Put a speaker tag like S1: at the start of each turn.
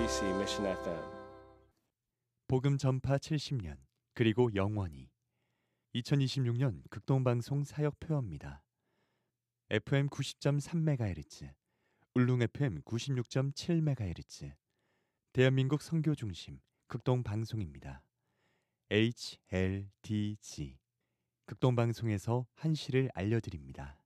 S1: MBC Mission FM.
S2: 복음 전파 70년 그리고 영원히 2026년 극동방송 사역표어입니다. FM 90.3MHz, 울릉 FM 96.7MHz, 대한민국 선교중심 극동방송입니다. HLDG 극동방송에서 한시를 알려드립니다.